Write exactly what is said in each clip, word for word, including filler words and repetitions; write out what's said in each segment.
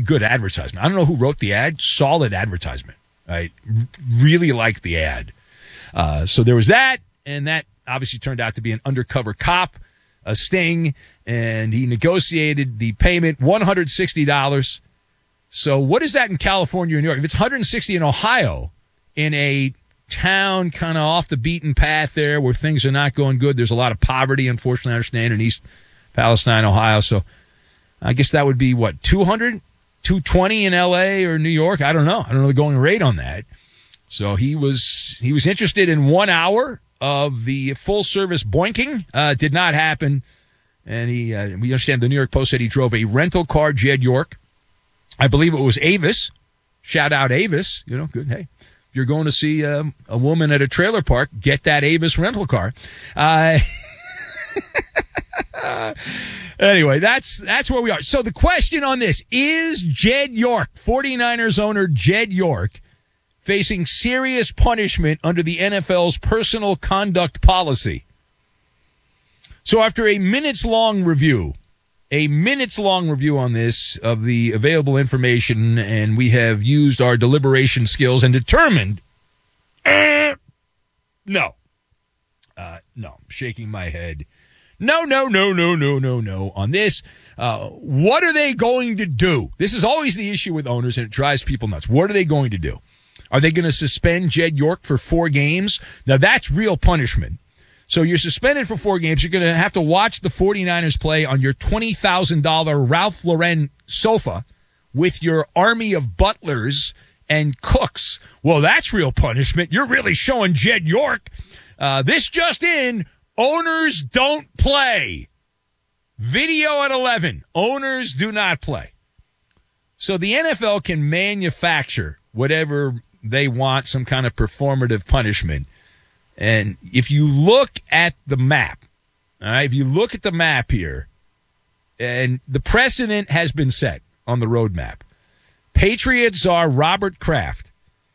good advertisement. I don't know who wrote the ad. Solid advertisement. Right? Really liked the ad. Uh, so there was that, and that obviously turned out to be an undercover cop, a sting, and he negotiated the payment, one hundred sixty dollars. So what is that in California or New York? If it's one hundred sixty dollars in Ohio, in a town kind of off the beaten path there where things are not going good, there's a lot of poverty, unfortunately, I understand, in East Palestine, Ohio. So I guess that would be, what, two hundred, two twenty in L A or New York? I don't know. I don't know the going rate on that. So he was he was interested in one hour of the full-service boinking. Uh, did not happen. And he uh, we understand the New York Post said he drove a rental car, Jed York. I believe it was Avis. Shout out Avis. You know, good. Hey, if you're going to see um, a woman at a trailer park, get that Avis rental car. Uh, anyway, that's that's where we are. So the question on this, is Jed York, 49ers owner Jed York, facing serious punishment under the N F L's personal conduct policy? So after a minutes-long review, a minutes-long review on this of the available information, and we have used our deliberation skills and determined, uh, no, uh, no, I'm shaking my head. No, no, no, no, no, no, no on this. Uh, what are they going to do? This is always the issue with owners, and it drives people nuts. What are they going to do? Are they going to suspend Jed York for four games? Now, that's real punishment. So you're suspended for four games. You're going to have to watch the 49ers play on your twenty thousand dollars Ralph Lauren sofa with your army of butlers and cooks. Well, that's real punishment. You're really showing Jed York. Uh, this just in, owners don't play. Video at eleven. Owners do not play. So the N F L can manufacture whatever they want, some kind of performative punishment. And if you look at the map, all right, if you look at the map here, and the precedent has been set on the roadmap. Patriot czar Robert Kraft,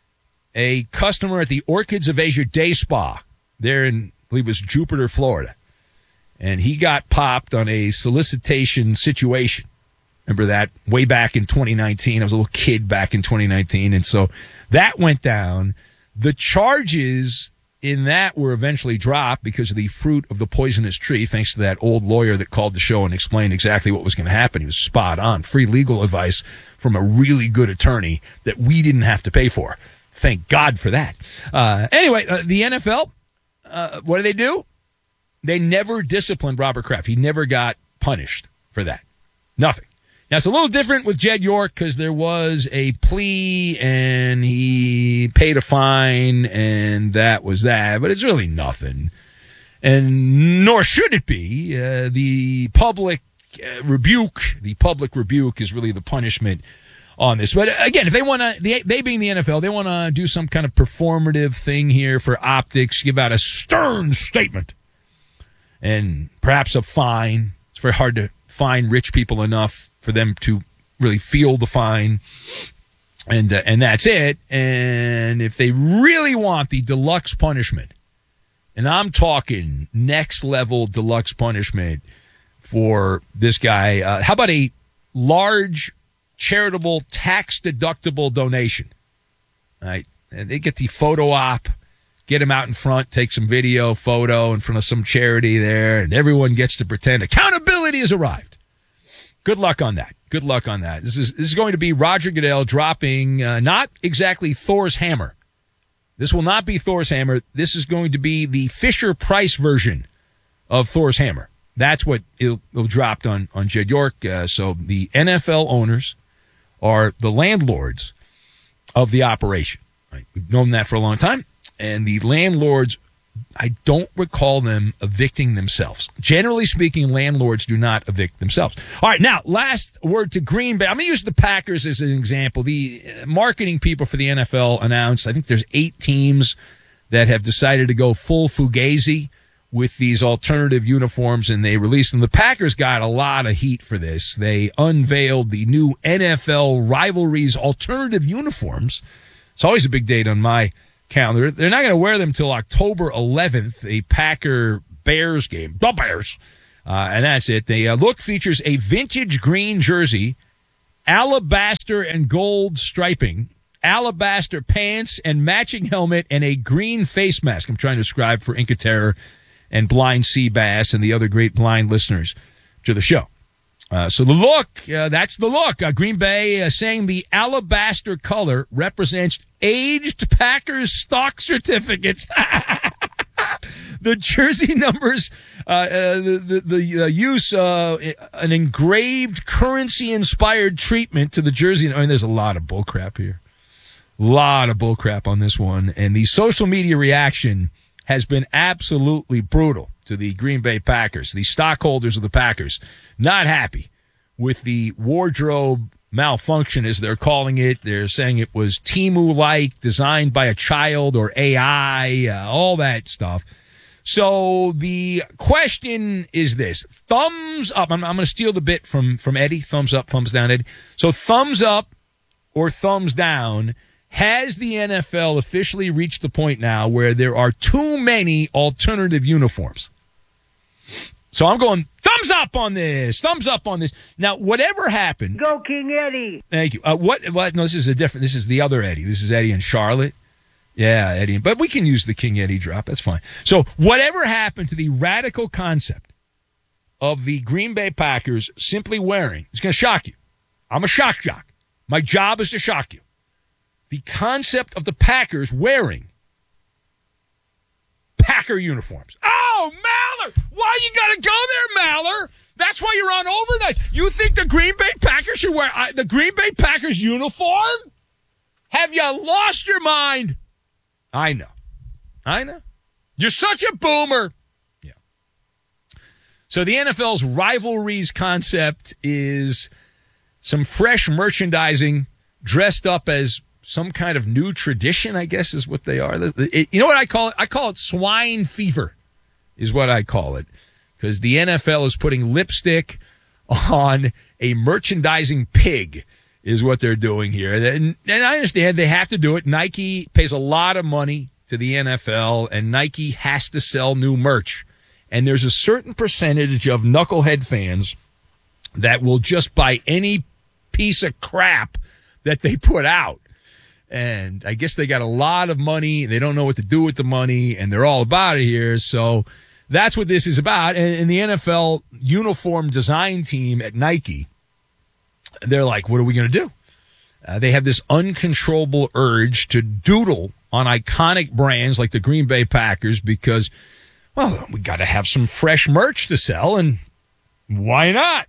a customer at the Orchids of Asia Day Spa there in, I believe it was Jupiter, Florida. And he got popped on a solicitation situation. Remember that way back in twenty nineteen? I was a little kid back in twenty nineteen. And so that went down. The charges in that were eventually dropped because of the fruit of the poisonous tree, thanks to that old lawyer that called the show and explained exactly what was going to happen. He was spot on. Free legal advice from a really good attorney that we didn't have to pay for. Thank God for that. Uh, anyway, uh, the N F L, uh, what do they do? They never disciplined Robert Kraft. He never got punished for that. Nothing. Now, it's a little different with Jed York because there was a plea and he paid a fine and that was that. But it's really nothing. And nor should it be. Uh, the public uh, rebuke, the public rebuke is really the punishment on this. But again, if they want to, they, they being the N F L, they want to do some kind of performative thing here for optics, give out a stern statement and perhaps a fine. It's very hard to fine rich people enough for them to really feel the fine, and uh, and that's it. And if they really want the deluxe punishment, and I'm talking next level deluxe punishment for this guy, uh, how about a large charitable tax deductible donation? All right, and they get the photo op, get him out in front, take some video, photo in front of some charity there, and everyone gets to pretend accountability has arrived. Good luck on that. Good luck on that. This is this is going to be Roger Goodell dropping uh, not exactly Thor's hammer. This will not be Thor's hammer. This is going to be the Fisher-Price version of Thor's hammer. That's what it'll, it'll dropped on, on Jed York. Uh, so the N F L owners are the landlords of the operation. Right? We've known that for a long time. And the landlords, I don't recall them evicting themselves. Generally speaking, landlords do not evict themselves. All right, now, last word to Green Bay. I'm going to use the Packers as an example. The marketing people for the N F L announced, I think there's eight teams that have decided to go full Fugazi with these alternative uniforms, and they released them. The Packers got a lot of heat for this. They unveiled the new N F L Rivalries alternative uniforms. It's always a big date on my calendar. They're not going to wear them till October eleventh, a Packer-Bears game. The Bears. Uh, and that's it. The uh, look features a vintage green jersey alabaster and gold striping, alabaster pants and matching helmet, and a green face mask. I'm trying to describe for Inca Terror and Blind Sea Bass and the other great blind listeners to the show. Uh, so the look, uh, that's the look. Uh, Green Bay uh, saying the alabaster color represents aged Packers stock certificates. The jersey numbers, uh, uh, the the, the uh, use uh, an engraved currency-inspired treatment to the jersey. I mean, there's a lot of bullcrap here. A lot of bullcrap on this one. And the social media reaction has been absolutely brutal to the Green Bay Packers. The stockholders of the Packers not happy with the wardrobe malfunction, as they're calling it. They're saying it was Temu-like, designed by a child or A I, uh, all that stuff. So the question is this. Thumbs up. I'm, I'm going to steal the bit from, from Eddie. Thumbs up, thumbs down, Eddie. So thumbs up or thumbs down. Has the N F L officially reached the point now where there are too many alternative uniforms? So I'm going thumbs up on this, thumbs up on this. Now, whatever happened. Go King Eddie. Thank you. Uh, what, what? No, this is a different, this is the other Eddie. This is Eddie in Charlotte. Yeah, Eddie. But we can use the King Eddie drop. That's fine. So whatever happened to the radical concept of the Green Bay Packers simply wearing, it's going to shock you. I'm a shock jock. My job is to shock you. The concept of the Packers wearing Packer uniforms. Oh, Maller! Why you got to go there, Maller? That's why you're on overnight. You think the Green Bay Packers should wear uh, the Green Bay Packers uniform? Have you lost your mind? I know. I know. You're such a boomer. Yeah. So the N F L's rivalries concept is some fresh merchandising dressed up as some kind of new tradition, I guess, is what they are. It, you know what I call it? I call it swine fever is what I call it, because the N F L is putting lipstick on a merchandising pig is what they're doing here. And, and I understand they have to do it. Nike pays a lot of money to the N F L, and Nike has to sell new merch. And there's a certain percentage of knucklehead fans that will just buy any piece of crap that they put out. And I guess they got a lot of money. They don't know what to do with the money, and they're all about it here. So that's what this is about. And, and the N F L uniform design team at Nike, they're like, what are we going to do? Uh, they have this uncontrollable urge to doodle on iconic brands like the Green Bay Packers because, well, we got to have some fresh merch to sell, and why not?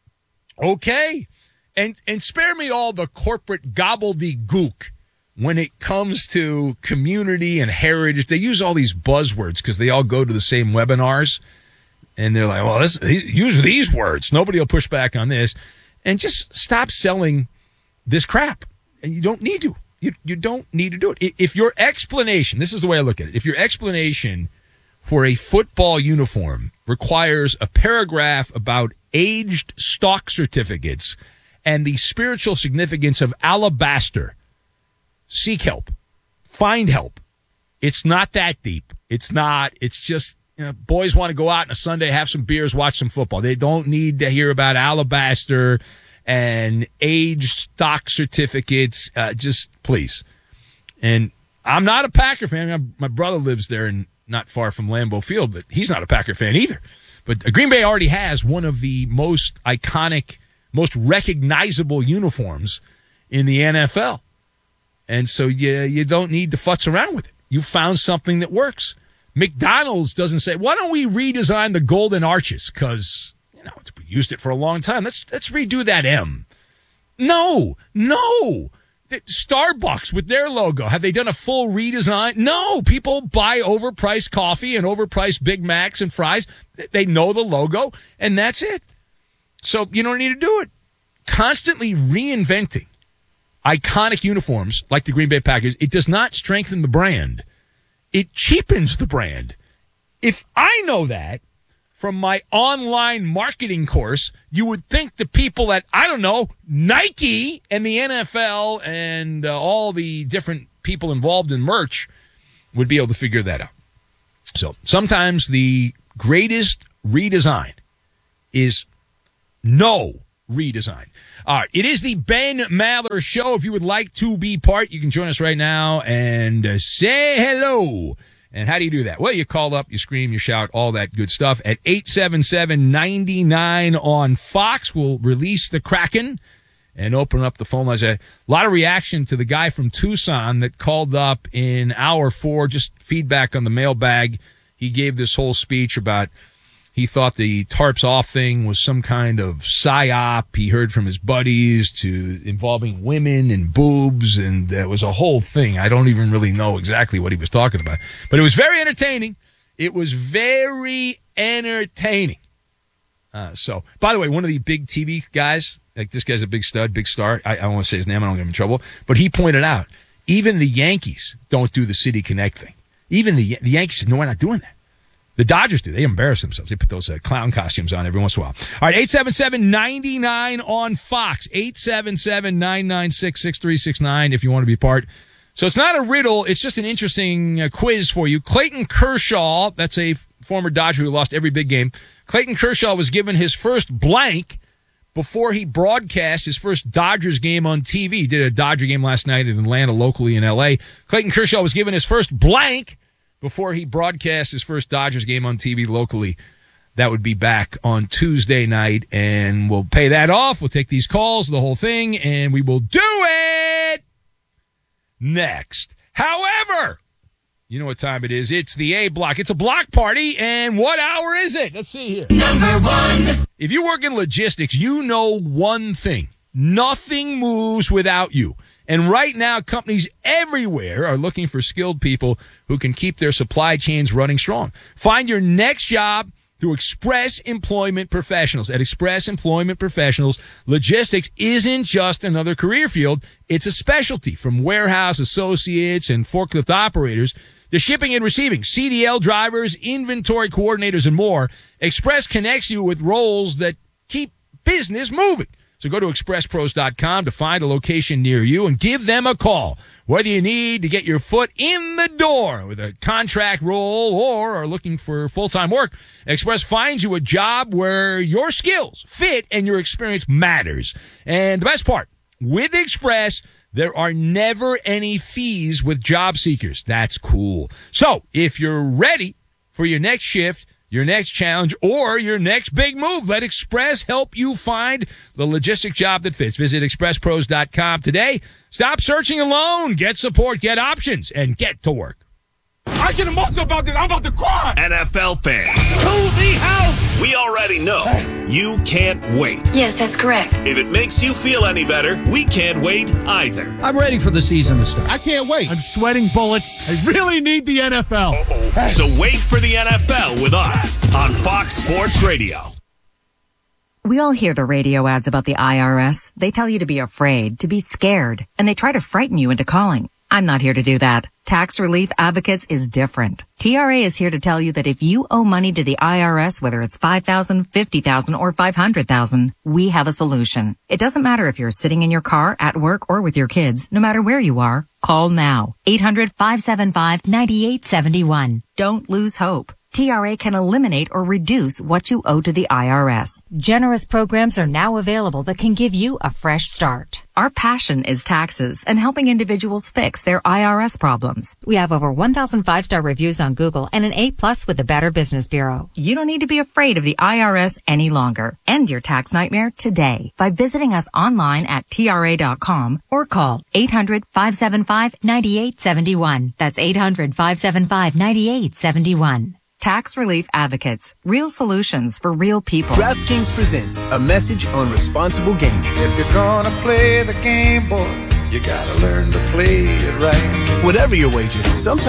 Okay. And, and spare me all the corporate gobbledygook when it comes to community and heritage. They use all these buzzwords because they all go to the same webinars. And they're like, well, this, use these words. Nobody will push back on this. And just stop selling this crap. And you don't need to. You, you don't need to do it. If your explanation, this is the way I look at it. If your explanation for a football uniform requires a paragraph about aged stock certificates and the spiritual significance of alabaster, seek help. Find help. It's not that deep. It's not. It's just, you know, boys want to go out on a Sunday, have some beers, watch some football. They don't need to hear about alabaster and aged stock certificates. Uh, just please. And I'm not a Packer fan. My, my brother lives there and not far from Lambeau Field, but he's not a Packer fan either. But Green Bay already has one of the most iconic, most recognizable uniforms in the N F L. And so you, you don't need to futz around with it. You found something that works. McDonald's doesn't say, why don't we redesign the golden arches? Because, you know, we used it for a long time. Let's, let's redo that M. No, no. Starbucks with their logo, have they done a full redesign? No. People buy overpriced coffee and overpriced Big Macs and fries. They know the logo, and that's it. So you don't need to do it. Constantly reinventing iconic uniforms like the Green Bay Packers, it does not strengthen the brand. It cheapens the brand. If I know that from my online marketing course, you would think the people at, I don't know, Nike and the N F L and uh, all the different people involved in merch would be able to figure that out. So sometimes the greatest redesign is no redesign. All right. It is the Ben Maller Show. If you would like to be part, you can join us right now and uh, say hello. And how do you do that? Well, you call up, you scream, you shout, all that good stuff at eight seven seven, nine nine on Fox. We'll release the Kraken and open up the phone lines. A lot of reaction to the guy from Tucson that called up in hour four, just feedback on the mailbag. He gave this whole speech about he thought the tarps off thing was some kind of psyop. He heard from his buddies to involving women and boobs, and that was a whole thing. I don't even really know exactly what he was talking about. But it was very entertaining. It was very entertaining. Uh, so, by the way, one of the big T V guys, like this guy's a big stud, big star. I, I don't want to say his name. I don't get him in trouble. But he pointed out, even the Yankees don't do the City Connect thing. Even the, the Yankees said, no, we're not doing that. The Dodgers do. They embarrass themselves. They put those uh, clown costumes on every once in a while. All right, eight seven seven, nine nine on Fox. eight seven seven, nine nine six, six three six nine if you want to be part. So it's not a riddle. It's just an interesting uh, quiz for you. Clayton Kershaw, that's a f- former Dodger who lost every big game. Clayton Kershaw was given his first blank before he broadcast his first Dodgers game on T V. He did a Dodger game last night in Atlanta, locally in L A. Clayton Kershaw was given his first blank before he broadcast his first Dodgers game on T V locally. That would be back on Tuesday night, and we'll pay that off. We'll take these calls, the whole thing, and we will do it next. However, you know what time it is. It's the A Block. It's a block party, and what hour is it? Let's see here. Number one. If you work in logistics, you know one thing. Nothing moves without you. And right now, companies everywhere are looking for skilled people who can keep their supply chains running strong. Find your next job through Express Employment Professionals. At Express Employment Professionals, logistics isn't just another career field. It's a specialty. From warehouse associates and forklift operators to shipping and receiving, C D L drivers, inventory coordinators, and more, Express connects you with roles that keep business moving. So go to express pros dot com to find a location near you and give them a call. Whether you need to get your foot in the door with a contract role or are looking for full-time work, Express finds you a job where your skills fit and your experience matters. And the best part, with Express, there are never any fees with job seekers. That's cool. So if you're ready for your next shift, your next challenge, or your next big move, let Express help you find the logistic job that fits. Visit express pros dot com today. Stop searching alone. Get support, get options, and get to work. I get emotional about this. I'm about to cry. N F L fans, to the house. We already know you can't wait. Yes, that's correct. If it makes you feel any better, we can't wait either. I'm ready for the season to start. I can't wait. I'm sweating bullets. I really need the N F L. Uh-oh. So wait for the N F L with us on Fox Sports Radio. We all hear the radio ads about the I R S. They tell you to be afraid, to be scared, and they try to frighten you into calling. I'm not here to do that. Tax Relief Advocates is different. T R A is here to tell you that if you owe money to the I R S, whether it's five thousand dollars, fifty thousand dollars, or five hundred thousand dollars, we have a solution. It doesn't matter if you're sitting in your car, at work, or with your kids. No matter where you are, call now. eight hundred, five seven five, nine eight seven one. Don't lose hope. T R A can eliminate or reduce what you owe to the I R S. Generous programs are now available that can give you a fresh start. Our passion is taxes and helping individuals fix their I R S problems. We have over one thousand five-star reviews on Google and an A plus with the Better Business Bureau. You don't need to be afraid of the I R S any longer. End your tax nightmare today by visiting us online at T R A dot com or call eight hundred, five seven five, nine eight seven one. That's eight hundred, five seven five, nine eight seven one. Tax Relief Advocates. Real solutions for real people. DraftKings presents a message on responsible gaming. If you're gonna play the game, boy, you gotta learn to play it right. Whatever your wager, sometimes